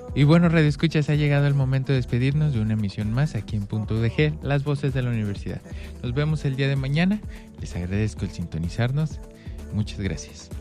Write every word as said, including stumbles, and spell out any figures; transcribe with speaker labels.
Speaker 1: Y bueno, Radio Escuchas, ha llegado el momento de despedirnos de una emisión más aquí en Punto U D G, las voces de la universidad. Nos vemos el día de mañana. Les agradezco el sintonizarnos. Muchas gracias.